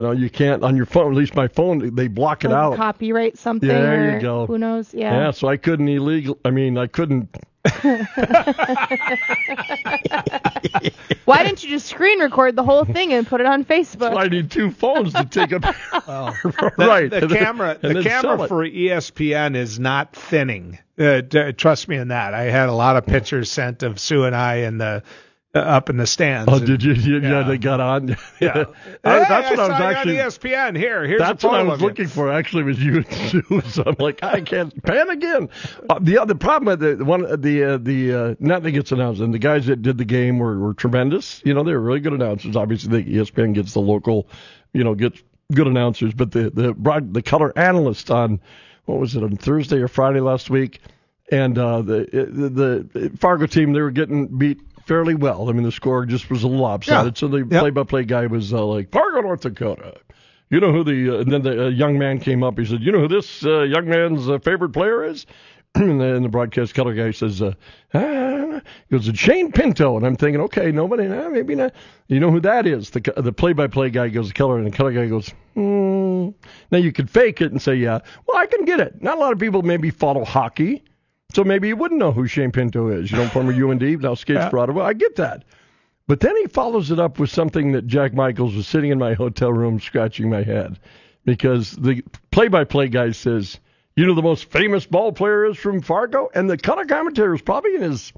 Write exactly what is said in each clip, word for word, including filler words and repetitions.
No, you can't on your phone. At least my phone, they block it like out. Copyright something. Yeah, there or you go. Who knows? Yeah. Yeah, so I couldn't illegal. I mean, I couldn't. Why didn't you just screen record the whole thing and put it on Facebook? So I need two phones to take a. Well, right. The, the and camera, then, the camera for E S P N is not thinning. Uh, d- trust me in that. I had a lot of pictures sent of Sue and I in the uh, up in the stands. Oh, and, did you? Yeah, yeah. they got on. Yeah, I, hey, that's I what I, saw was you actually. on E S P N. Here, here's That's a photo what I was of looking you. for. Actually, was you and Sue. So I'm like, I can't pan again. Uh, the other problem with the one, the uh, the uh, nothing gets announced, and the guys that did the game were, were tremendous. You know, they were really good announcers. Obviously, the E S P N gets the local, you know, gets good announcers, but the the broad, the color analyst on what was it on Thursday or Friday last week, and uh, the, the the Fargo team, they were getting beat fairly well. I mean, the score just was a little lopsided. Yeah. So the Yep. play-by-play guy was uh, like, Fargo, North Dakota. You know who the, uh, and then the uh, young man came up. He said, you know who this uh, young man's uh, favorite player is? and, the, and the broadcast color guy says, uh, ah, he goes, it's Shane Pinto. And I'm thinking, okay, nobody, nah, maybe not. You know who that is? The the play-by-play guy goes, the color, and the color guy goes, hmm. Now you could fake it and say, yeah, well, I can get it. Not a lot of people maybe follow hockey. So maybe you wouldn't know who Shane Pinto is. You know, former U N D, now skates Yeah. for Ottawa. I get that. But then he follows it up with something that Jack Michaels was sitting in my hotel room scratching my head. Because the play-by-play guy says, you know the most famous ball player is from Fargo? And the color commentator is probably in his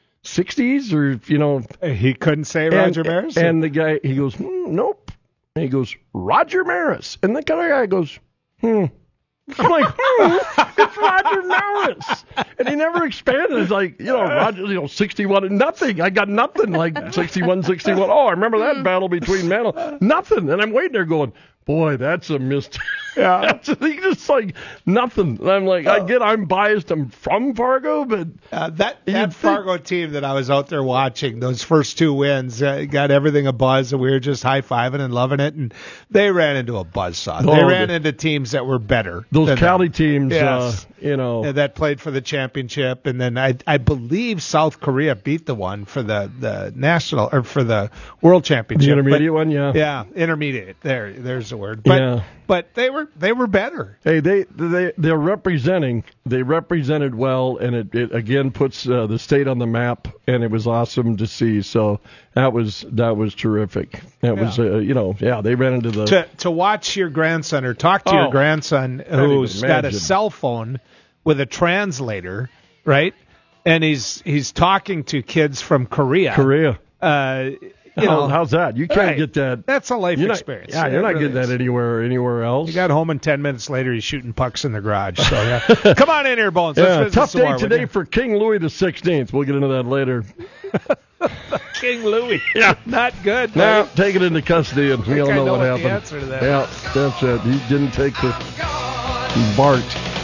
sixties or, you know. He couldn't say Roger and, Maris? And the guy, he goes, hmm, nope. And he goes, Roger Maris. And the color guy goes, hmm. I'm like, hmm, it's Roger Maris. And he never expanded. It's like, you know, Roger, you know, sixty-one, nothing. I got nothing like sixty-one, sixty-one. Oh, I remember that battle between Mantle. Nothing. And I'm waiting there going, boy, that's a mistake. Yeah. That's a, he just like nothing. And I'm like, I get I'm biased. I'm from Fargo, but Uh, that You'd that think- Fargo team that I was out there watching, those first two wins, uh, got everything a buzz, and we were just high-fiving and loving it, and they ran into a buzzsaw. Oh, they ran the- into teams that were better. those than Cali them. teams, Yes. uh, you know. Uh, that played for the championship, and then I I believe South Korea beat the one for the, the national, or for the world championship. The intermediate But- one, yeah. Yeah, intermediate. There, there's the word. But, Yeah. but they were they were better. Hey, they they they're representing. They represented well, and it, it again puts uh, the state on the map, and it was awesome to see. So that was that was terrific. That Yeah. was uh, you know yeah they ran into the To to watch your grandson or talk to Oh, your grandson can't who's even got a imagine. cell phone with a translator, right? And he's he's talking to kids from Korea. Korea. Uh, you How- know, how's that? You can't right. get that. That's a life You're not- experience. yeah, It you're not really getting that is. anywhere anywhere else. He got home, and ten minutes later, he's shooting pucks in the garage. So yeah, come on in here, Bones. Let's yeah, visit tough some day more, would today you? for King Louis the Sixteenth. We'll get into that later. King Louis. Yeah, not good. Now buddy. take it into custody, and we think all I know, know what what the happened. answer to that yeah, that's it. He didn't take the Bart.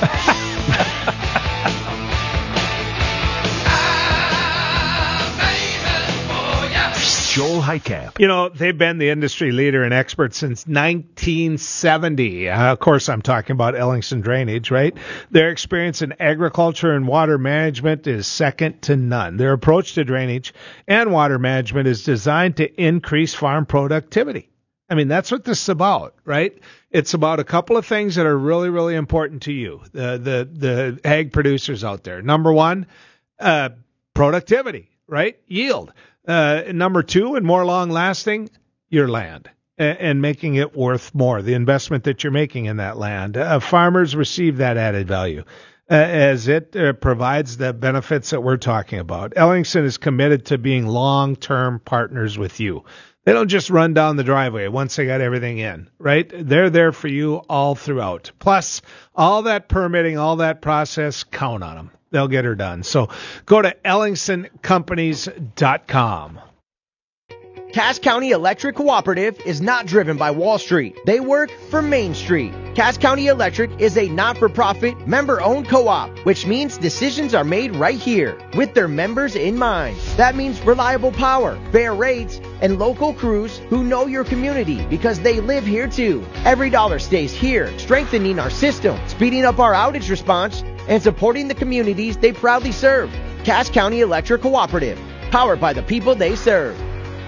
Joel Heitkamp. You know, they've been the industry leader and expert since nineteen seventy. Uh, of course, I'm talking about Ellingson Drainage, right? Their experience in agriculture and water management is second to none. Their approach to drainage and water management is designed to increase farm productivity. I mean, that's what this is about, right? It's about a couple of things that are really, really important to you, the the, the ag producers out there. Number one, uh, productivity, right? Yield. Uh, number two, and more long-lasting, your land, and, and making it worth more, the investment that you're making in that land. Uh, farmers receive that added value uh, as it uh, provides the benefits that we're talking about. Ellingson is committed to being long-term partners with you. They don't just run down the driveway once they got everything in, right? They're there for you all throughout. Plus, all that permitting, all that process, count on them. They'll get her done. So go to ellingson companies dot com. Cass County Electric Cooperative is not driven by Wall Street. They work for Main Street. Cass County Electric is a not-for-profit, member-owned co-op, which means decisions are made right here with their members in mind. That means reliable power, fair rates, and local crews who know your community because they live here too. Every dollar stays here, strengthening our system, speeding up our outage response, and supporting the communities they proudly serve. Cass County Electric Cooperative, powered by the people they serve.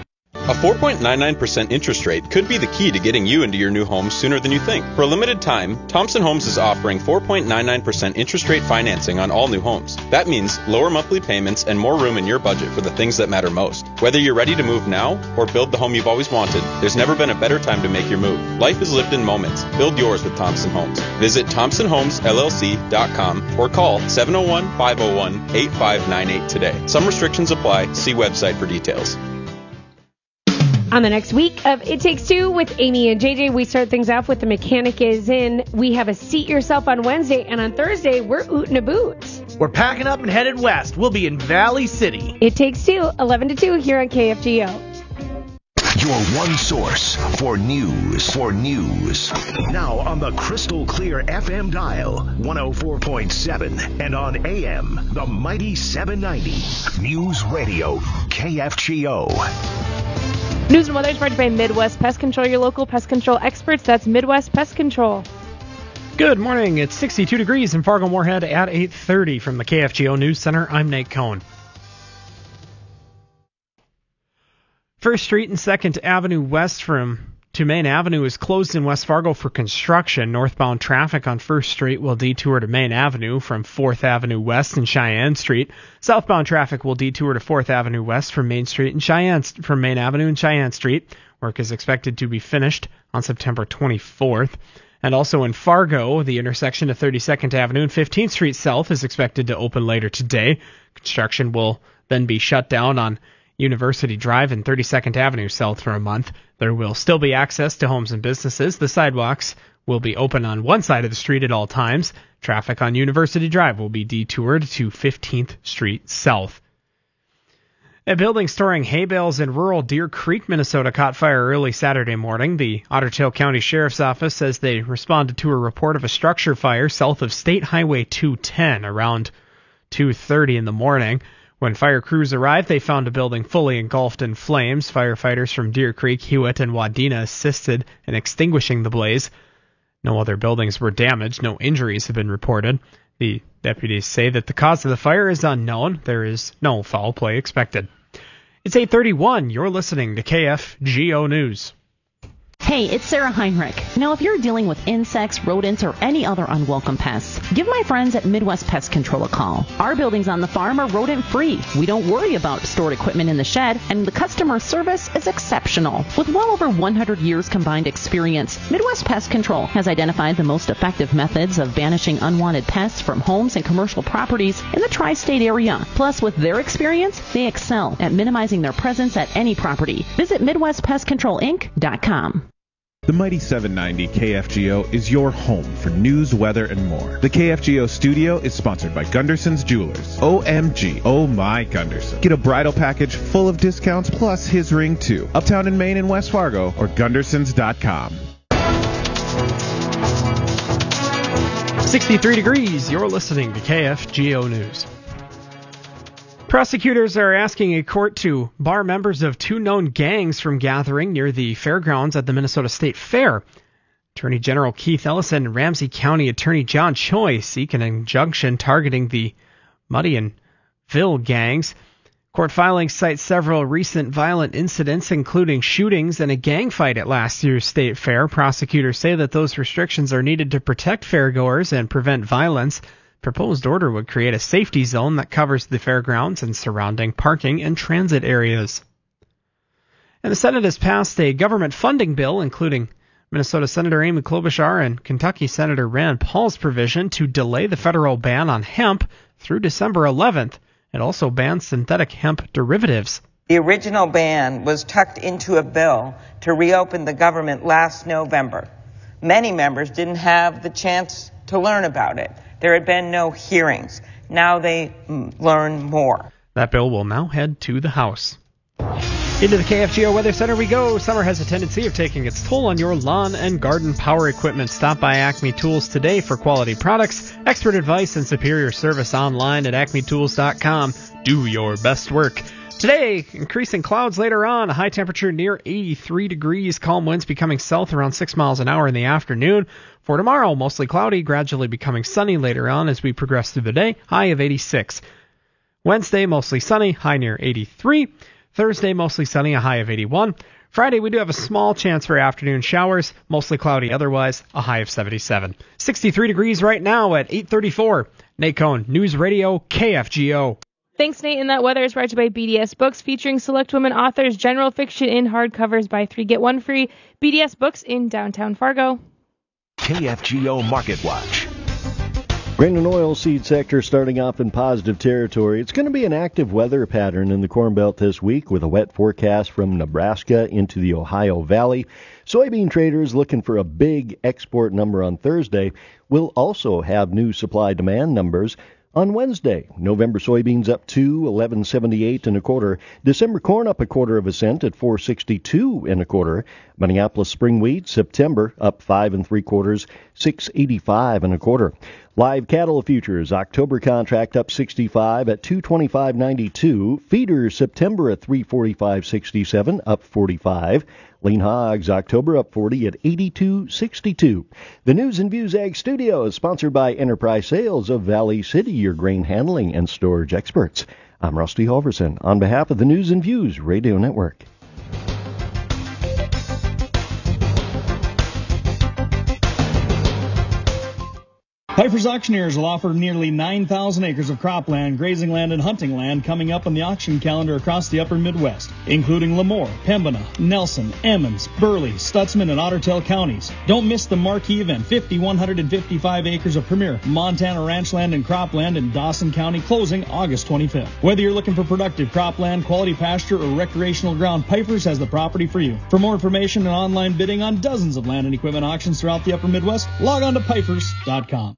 A four point nine nine percent interest rate could be the key to getting you into your new home sooner than you think. For a limited time, Thompson Homes is offering four point nine nine percent interest rate financing on all new homes. That means lower monthly payments and more room in your budget for the things that matter most. Whether you're ready to move now or build the home you've always wanted, there's never been a better time to make your move. Life is lived in moments. Build yours with Thompson Homes. Visit thompson homes l l c dot com or call seven oh one, five oh one, eight five nine eight today. Some restrictions apply. See website for details. On the next week of It Takes Two with Amy and J J, we start things off with The Mechanic Is In. We have a Seat Yourself on Wednesday, and on Thursday, we're ootin' a boots. We're packing up and headed west. We'll be in Valley City. It Takes Two, eleven to two here on K F G O. Your one source for news. For news. Now on the crystal clear F M dial, one oh four point seven, and on A M, the mighty seven ninety. News Radio, K F G O. News and weather is brought to you by Midwest Pest Control, your local pest control experts. That's Midwest Pest Control. Good morning. It's sixty-two degrees in Fargo-Moorhead at eight thirty from the K F G O News Center. I'm Nate Cohn. First Street and Second Avenue west from to Main Avenue is closed in West Fargo for construction. Northbound traffic on First Street will detour to Main Avenue from Fourth Avenue west and Cheyenne Street. Southbound traffic will detour to Fourth Avenue west from Main Street and Cheyenne from Main Avenue and Cheyenne Street. Work is expected to be finished on September twenty-fourth. And also in Fargo, the intersection of thirty-second Avenue and fifteenth Street South is expected to open later today. Construction will then be shut down on University Drive and thirty-second Avenue South for a month. There will still be access to homes and businesses. The sidewalks will be open on one side of the street at all times. Traffic on University Drive will be detoured to fifteenth Street South. A building storing hay bales in rural Deer Creek, Minnesota caught fire early Saturday morning. The Otter Tail County Sheriff's Office says they responded to a report of a structure fire south of State Highway two ten around two thirty in the morning. When fire crews arrived, they found a building fully engulfed in flames. Firefighters from Deer Creek, Hewitt, and Wadena assisted in extinguishing the blaze. No other buildings were damaged. No injuries have been reported. The deputies say that the cause of the fire is unknown. There is no foul play expected. It's eight thirty-one. You're listening to K F G O News. Hey, it's Sarah Heinrich. Now, if you're dealing with insects, rodents, or any other unwelcome pests, give my friends at Midwest Pest Control a call. Our buildings on the farm are rodent-free. We don't worry about stored equipment in the shed, and the customer service is exceptional. With well over one hundred years combined experience, Midwest Pest Control has identified the most effective methods of banishing unwanted pests from homes and commercial properties in the tri-state area. Plus, with their experience, they excel at minimizing their presence at any property. Visit Midwest Pest Control Inc dot com. The Mighty seven ninety K F G O is your home for news, weather, and more. The K F G O studio is sponsored by Gunderson's Jewelers. O M G, oh my Gunderson. Get a bridal package full of discounts plus his ring too. Uptown in Maine and West Fargo or Gundersons dot com. sixty-three degrees, you're listening to K F G O News. Prosecutors are asking a court to bar members of two known gangs from gathering near the fairgrounds at the Minnesota State Fair. Attorney General Keith Ellison and Ramsey County Attorney John Choi seek an injunction targeting the Muddy and Ville gangs. Court filings cite several recent violent incidents, including shootings and a gang fight at last year's State Fair. Prosecutors say that those restrictions are needed to protect fairgoers and prevent violence. Proposed order would create a safety zone that covers the fairgrounds and surrounding parking and transit areas. And the Senate has passed a government funding bill, including Minnesota Senator Amy Klobuchar and Kentucky Senator Rand Paul's provision to delay the federal ban on hemp through December eleventh. It also bans synthetic hemp derivatives. The original ban was tucked into a bill to reopen the government last November. Many members didn't have the chance to learn about it. There had been no hearings. Now they learn more. That bill will now head to the House. Into the K F G O Weather Center we go. Summer has a tendency of taking its toll on your lawn and garden power equipment. Stop by Acme Tools today for quality products, expert advice, and superior service online at acme tools dot com. Do your best work. Today, increasing clouds later on, a high temperature near eighty-three degrees, calm winds becoming south around six miles an hour in the afternoon. For tomorrow, mostly cloudy, gradually becoming sunny later on as we progress through the day, high of eighty-six. Wednesday, mostly sunny, high near eighty-three. Thursday, mostly sunny, a high of eighty-one. Friday, we do have a small chance for afternoon showers, mostly cloudy otherwise, a high of seventy-seven. sixty-three degrees right now at eight thirty-four. Nate Cohn, News Radio, K F G O. Thanks, Nate. And that weather is brought to you by B D S Books, featuring select women authors, general fiction in hardcovers. Buy three, get one free. B D S Books in downtown Fargo. K F G O Market Watch. Grain and oilseed sector starting off in positive territory. It's going to be an active weather pattern in the Corn Belt this week with a wet forecast from Nebraska into the Ohio Valley. Soybean traders looking for a big export number on Thursday. We'll also have new supply-demand numbers on Wednesday. November soybeans up to eleven seventy-eight and a quarter. December corn up a quarter of a cent at four sixty-two and a quarter. Minneapolis spring wheat September up five and three quarters, six eighty-five and a quarter. Live cattle futures October contract up sixty-five at two twenty-five ninety-two. Feeders September at three forty-five sixty-seven up forty-five. Lean hogs October up forty at eighty-two sixty-two. The News and Views Ag Studio is sponsored by Enterprise Sales of Valley City, your grain handling and storage experts. I'm Rusty Halverson on behalf of the News and Views Radio Network. Piper's Auctioneers will offer nearly nine thousand acres of cropland, grazing land, and hunting land coming up on the auction calendar across the upper Midwest, including Lemoore, Pembina, Nelson, Emmons, Burley, Stutzman, and Otter Tail counties. Don't miss the marquee event, five thousand one hundred fifty-five acres of premier Montana ranch land and cropland in Dawson County, closing August twenty-fifth. Whether you're looking for productive cropland, quality pasture, or recreational ground, Piper's has the property for you. For more information and online bidding on dozens of land and equipment auctions throughout the upper Midwest, log on to pipers dot com.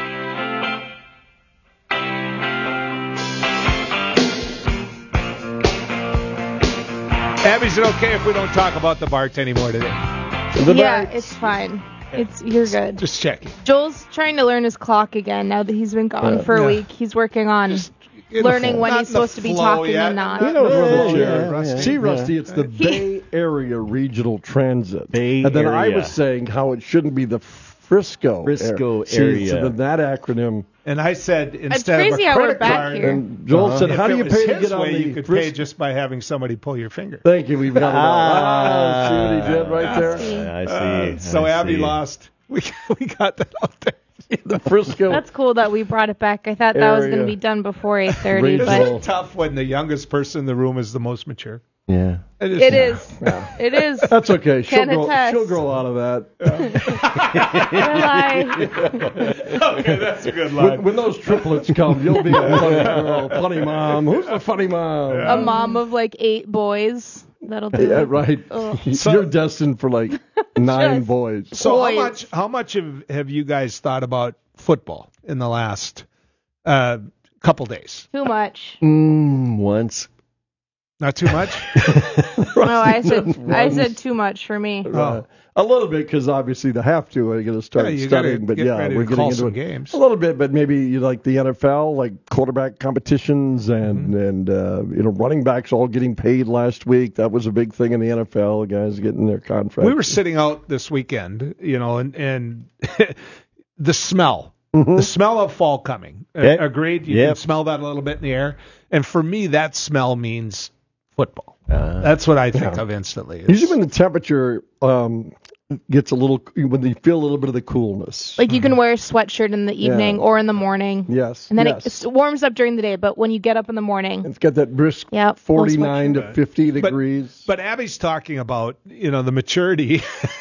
Abby, is it okay if we don't talk about the Bart anymore today? The yeah, Bart. It's fine. It's you're good. Just checking. Joel's trying to learn his clock again now that he's been gone uh, for a yeah. week. He's working on Just learning when he's supposed to be talking yet. and not. You know, yeah, yeah, yeah, Rusty. See, Rusty, yeah. it's the Bay Area Regional Transit. Bay and then area. I was saying how it shouldn't be the Frisco, Frisco area. area. So then that acronym. And I said instead it's crazy of a how credit we're back card, here. And Joel uh-huh. said, "How do you pay to get on way, the?" You could Fris- pay just by having somebody pull your finger. Thank you. We've got it all. Oh, see what he did right there. I see. Uh, so I Abby see. lost. We we got that out there. The Frisco. That's cool that we brought it back. I thought that area. was going to be done before eight thirty, It's but tough when the youngest person in the room is the most mature. Yeah. It is. It is. Yeah. It is. That's okay. She'll Can grow, attest. she'll grow out of that. Okay, that's a good line. When, when those triplets come, you'll be a funny girl, funny mom. Who's the funny mom? A mom of like eight boys. That'll do. Yeah, right. So, You're destined for like nine Just boys. So boys. how much how much have, have you guys thought about football in the last uh, couple days? Too much. Mm, once. Not too much? No, I said I said too much for me. Uh, a little bit, because obviously they have to. We're going to start Yeah, you studying, gotta but get yeah, ready we're to getting call into some it games. a little bit. But maybe you like the N F L, like quarterback competitions, and Mm-hmm. and uh, you know running backs all getting paid last week. That was a big thing in the N F L. Guys getting their contract. We were sitting out this weekend, you know, and and the smell. Mm-hmm. The smell of fall coming. Yep. Uh, agreed. You Yep. can smell that a little bit in the air. And for me, that smell means football. Uh, That's what I think yeah. of instantly. It's- Usually when the temperature um, gets a little, when you feel a little bit of the coolness. Like you can wear a sweatshirt in the evening Yeah. or in the morning. Yes. And then yes. it warms up during the day, but when you get up in the morning, It's got that brisk Yep, forty-nine full to fifty But- degrees. But Abby's talking about, you know, the maturity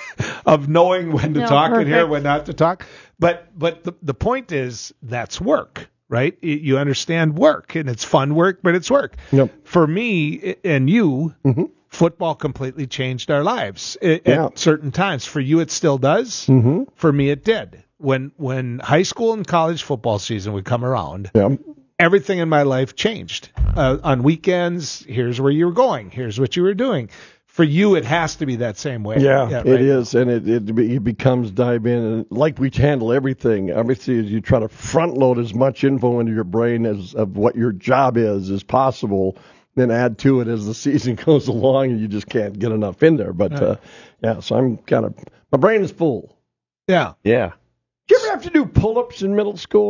of knowing when to No, talk in here, perfect. when not to talk. But but the, the point is that's work, right? Y- You understand work, and it's fun work, but it's work. Yep. For me and you, Mm-hmm. football completely changed our lives i- Yeah. at certain times. For you, it still does. Mm-hmm. For me, it did. When when high school and college football season would come around, Yeah. everything in my life changed. Uh, on weekends, here's where you were going. Here's what you were doing. For you, it has to be that same way. Yeah, right it is, and it, it it becomes dive in, and like we handle everything. Obviously, you try to front load as much info into your brain as of what your job is as possible, then add to it as the season goes along, and you just can't get enough in there. But Right. uh, yeah, so I'm kind of my brain is full. Yeah. yeah. Did you ever have to do pull-ups in middle school?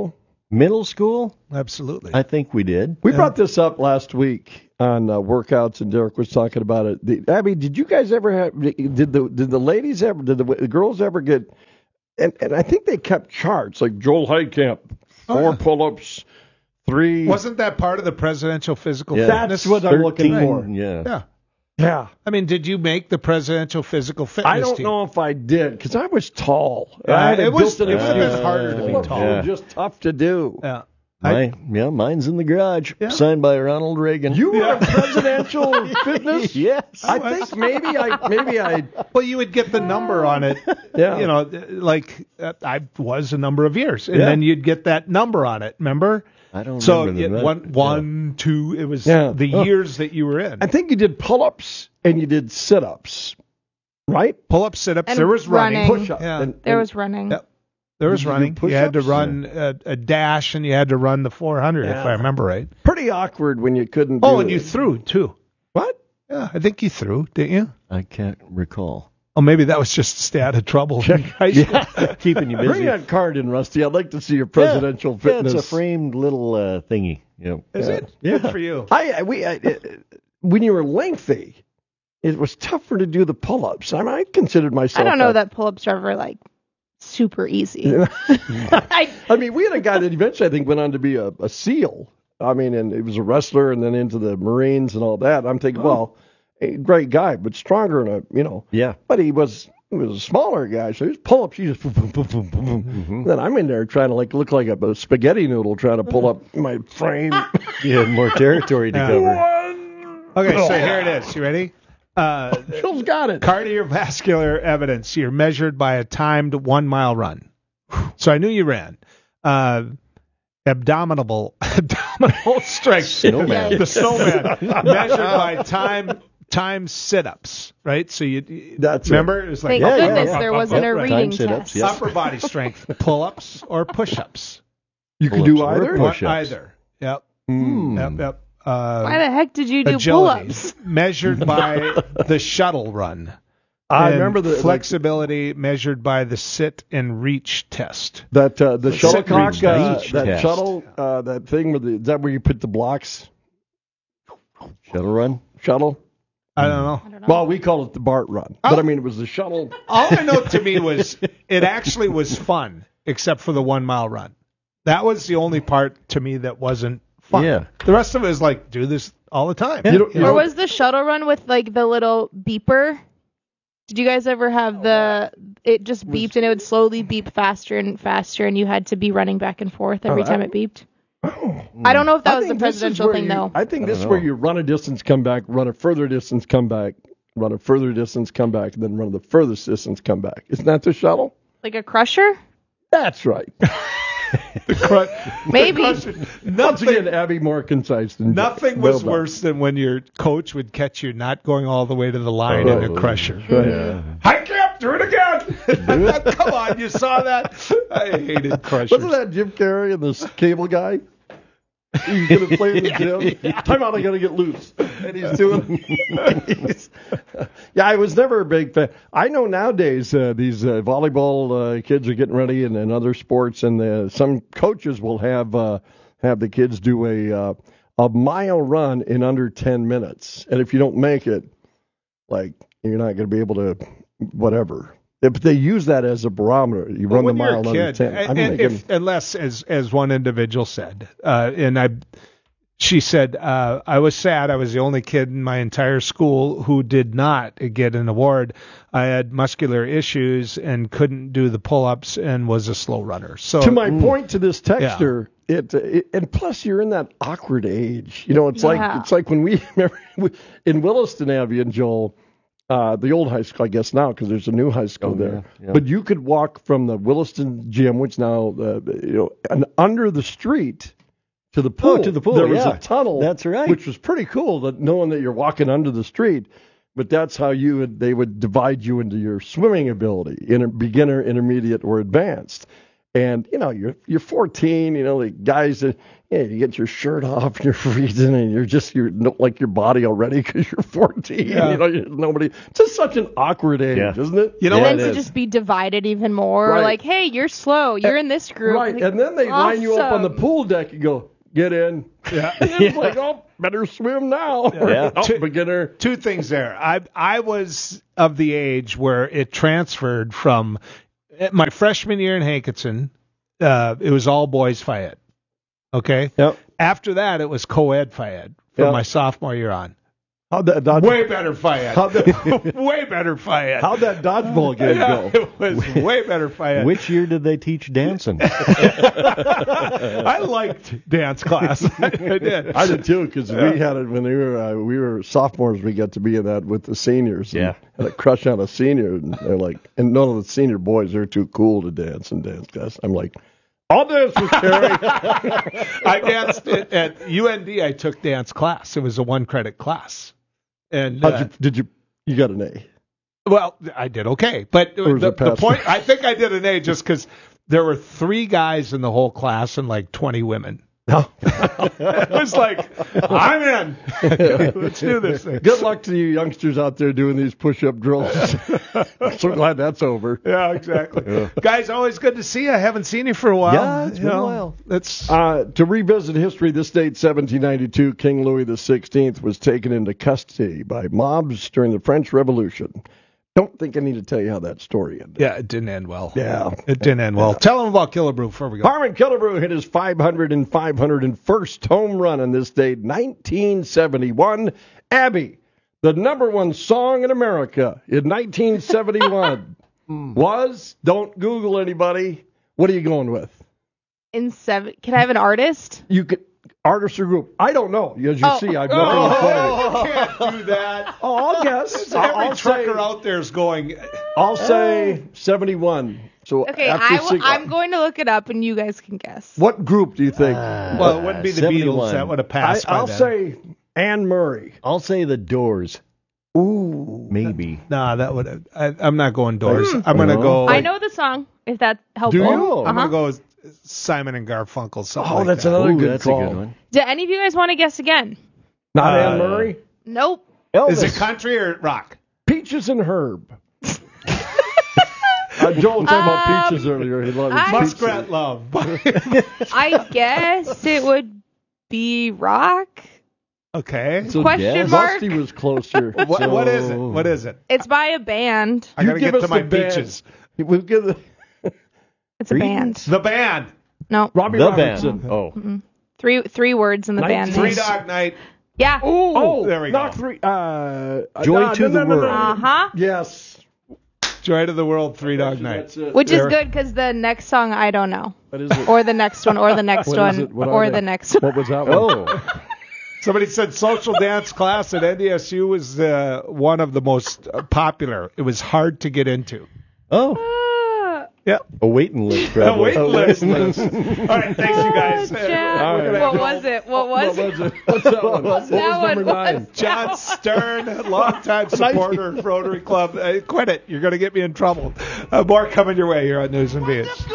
Middle school? Absolutely. I think we did. We brought this up last week on uh, workouts, and Derek was talking about it. The, Abby, did you guys ever have? Did the did the ladies ever? Did the, the girls ever get? And and I think they kept charts like Joel Heitkamp, four Oh, yeah. pull-ups, three. Wasn't that part of the presidential physical Yeah. fitness? That's what I'm looking for. Yeah. Yeah. Yeah. I mean, did you make the presidential physical fitness I don't team? know if I did because I was tall. Yeah, I had a it was- built-in it would have been excuse. harder to be Pull-ups tall. were Yeah. just tough to do. Yeah. My, yeah, mine's in the garage. Yeah. Signed by Ronald Reagan. You were a presidential fitness? Yes. I think maybe I maybe I Well, you would get the number on it. Yeah. You know, like uh, I was a number of years, and Yeah. then you'd get that number on it. Remember? I don't So remember it, that. one, one, two. It was Yeah. the Oh. years that you were in. I think you did pull-ups and you did sit-ups, right? Pull-ups, sit-ups. And there was running. running. Push-up. Yeah. And, There and- was running. Yep. There was Did you do running. You had to push-ups? run a, a dash, and you had to run the four hundred, if Yeah. I remember right. pretty awkward when you couldn't. Oh, do and you it. threw too. What? Yeah, I think you threw, didn't you? I can't recall. Oh, maybe that was just to stay out of trouble. in high school. Keeping you Bring busy. that card in, Rusty. I'd like to see your presidential yeah, fitness. Yeah, it's a framed little uh, thingy. Yep. Is Yeah. it? Yeah. Good for you. I, I we I, it, when you were lengthy, it was tougher to do the pull-ups. I, mean, I considered myself. I don't know a- that pull-ups are ever like super easy. I, I mean, we had a guy that eventually I think went on to be a, a SEAL. I mean, and he was a wrestler and then into the Marines and all that. I'm thinking, well, a great guy, but stronger and a you know. Yeah. But he was he was a smaller guy, so his pull-ups, he just boom, boom, boom, boom, boom, boom. Then I'm in there trying to like look like a, a spaghetti noodle trying to pull up my frame. You had more territory to Yeah. cover. Okay, so here it is. You ready? Uh, Phil's got it. cardiovascular evidence. You're measured by a timed one mile run. So I knew you ran. Uh, abdominal abdominal strength. Snowman. The snowman measured by time time sit-ups. Right. So you That's remember it was like thank Yeah, yeah, goodness yeah. there wasn't a Right. reading Time sit-ups, test. yeah. upper body strength, pull-ups or push-ups. You can do Pull-ups or either. push-ups. Either. Yep. Hmm. Yep. Yep. Uh, Why the heck did you do agility pull-ups? measured by the shuttle run. I And remember the like, flexibility measured by the sit and reach test. that uh, the shuttlecock, reach uh, reach that test. shuttle, uh, that thing with the is that where you put the blocks? Shuttle run? Shuttle. I don't know. I don't know. Well, we call it the BART run, but I mean it was the shuttle. All I know to me was it actually was fun, except for the one mile run. That was the only part to me that wasn't fun. Yeah. The rest of it is like do this all the time. You don't- you Or know- was the shuttle run with like the little beeper? Did you guys ever have the? It just beeped and it would slowly beep faster and faster, and you had to be running back and forth every Oh, time I- it beeped. I don't know if that I was the think this is presidential where thing you- though. I think I this don't is where know. you run a distance, come back, run a further distance, come back, run a further distance, come back, and then run the furthest distance, come back. Isn't that the shuttle? Like a crusher? That's right. Maybe. Once Nothing, again, Abby more concise than nothing well was done. worse than when your coach would catch you not going all the way to the line in a Oh, crusher. Yeah. I can't do it again. Come on, you saw that? I hated crushers. Wasn't that Jim Carrey and this cable guy? He's going to play in the gym. Time out, I got to get loose. And he's doing. he's, yeah, I was never a big fan. I know nowadays uh, these uh, volleyball uh, kids are getting ready and, and other sports, and uh, some coaches will have uh, have the kids do a uh, a mile run in under ten minutes, and if you don't make it, like you're not going to be able to whatever. But they use that as a barometer. You Well, run the when you're mile a in under kid, ten. I and, mean, and they if, can- unless as as one individual said, uh, and I, she said, uh, I was sad. I was the only kid in my entire school who did not get an award. I had muscular issues and couldn't do the pull-ups and was a slow runner. So to my point to this texter, it, it and plus you're in that awkward age. You know, it's Yeah. like it's like when we remember in Williston, Abby and Joel, uh, the old high school, I guess now because there's a new high school Oh, there. yeah, yeah. But you could walk from the Williston gym, which now uh, you know, and under the street to the pool. Oh, to the pool, There was yeah. a tunnel. That's right. Which was pretty cool, that knowing that you're walking under the street. But that's how you would, they would divide you into your swimming ability, in a beginner, intermediate, or advanced. And, you know, you're you're fourteen, you know, the guys, that, yeah, you get your shirt off, you're freezing, and you're just, you don't like your body already because you're fourteen. Yeah. You know, you, nobody, it's just such an awkward age, Yeah. isn't it? You know And what? then to just be divided even more. Right. Like, hey, you're slow. You're in this group. Right, Like, and then they line you up on the awesome. pool deck and go, get in. Yeah. And it's like, oh, better swim now. Yeah. Oh, Two- beginner. Two things there. I I was of the age where it transferred from my freshman year in Hankinson. Uh, it was all boys Fayette. Okay. Yep. After that, it was co-ed Fayette from Yep. my sophomore year on. How'd that dodge, Way better Fayette. how'd that, Way better Fayette. how'd that dodgeball game Yeah, go? it was way better Fayette. Which year did they teach dancing? I liked dance class. I did. I did too, because we had it when we were uh, we were sophomores. We got to be in that with the seniors. And Yeah. had a crush on a senior, and they're like, and none of the senior boys, they're too cool to dance and dance class. I'm like, I'll dance with Terry. I danced at, at U N D. I took dance class. It was a one credit class. And How'd uh, you, did you? You got an A. well, I did okay, but Or was the, it the pass? point. I think I did an A just because there were three guys in the whole class and like twenty women. No. It was like, I'm in. Let's do this thing. Good luck to you youngsters out there doing these push-up drills. I'm so glad that's over. Yeah, exactly. Guys, always good to see you. I haven't seen you for a while. Yeah, it's You been a know, while. That's Uh, to revisit history, this date, seventeen ninety-two, King Louis the sixteenth was taken into custody by mobs during the French Revolution. Don't think I need to tell you how that story ended. yeah. It didn't end well. Yeah. It didn't end well. Tell them about Killebrew before we go. Harmon Killebrew hit his five hundred and five hundred first home run on this date, nineteen seventy-one. Abby, the number one song in America in nineteen seventy-one was, don't Google anybody, what are you going with? In seven. Can I have an artist? You could, artist or group? I don't know. As you Oh. see, I've nothing in front of me. Oh, you can't do that. Oh, I'll guess. I'll, Every I'll trucker say, out there is going. I'll say seventy-one. So Okay, after I w- six, I'm going to look it up, and you guys can guess. what group do you think? Well, it wouldn't be the seventy-one. Beatles. That would have I, passed. by I'll then. say Anne Murray. I'll say the Doors. Ooh. Maybe. Nah, that would. I, I'm not going Doors. I'm gonna Oh. go. I know the song. If that's helpful. Do you? I'm Uh-huh. gonna go with Simon and Garfunkel. Something Oh, like that's that. another Ooh, good that's call. a good one. Do any of you guys want to guess again? Not Uh, Anne Murray. Nope. Elvis. Is it country or rock? Peaches and Herb. uh, Joel was talking about Um, peaches earlier. He loved I- peaches. Muskrat Love. I guess it would be rock. Okay. So Question yes. mark. Rusty was closer. What, So- what is it? What is it? It's by a band. I You gotta give get to us my the band. peaches. We'll give the It's a band. The band. No. Robbie The Robertson. band. Oh. Three three words in the band Nineteen- name. Three Dog Night. Yeah. Oh, there we not go. three. Uh, Joy uh, to no, the no, no, no, world. no. Uh huh. Yes. Joy to the World. Three Dog Night. That's it. Which is There. good because the next song I don't know, What is it? or the next one, or the next What is one, it? What are or they? the next one. What was that one? Oh. Somebody said social dance class at N D S U was uh, one of the most uh, popular. It was hard to get into. Oh. Ah, Yeah. A waiting list, A probably. waiting list. All right, thanks you guys. Jack. All right. What was it? What was What it? was it? What's that one? What that was number one? nine? What's John Stern, longtime supporter of Rotary Club. Uh, quit it. You're going to get me in trouble. Uh, more coming your way here on News and Views.